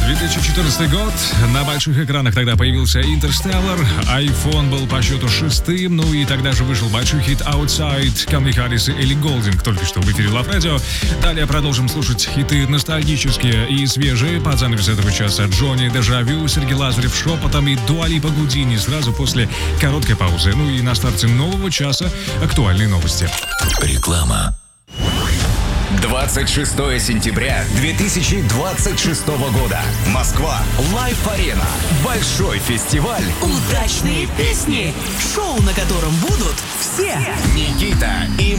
2014 год. На больших экранах тогда появился «Интерстеллар», iPhone был по счету 6-м, ну и тогда же вышел большой хит «Outside», Камли Харрис и Элли Голдинг, только что в эфире Love Radio. Далее продолжим слушать хиты ностальгические и свежие. Под занавес этого часа Джонни, Дежавю, Сергей Лазарев шепотом и Дуа Липа Гудини сразу после короткой паузы. Ну и на старте нового часа актуальные новости. Реклама. 26 сентября 2026 года. Москва. Лайф-арена. Большой фестиваль. Удачные песни. Шоу, на котором будут все. Никита и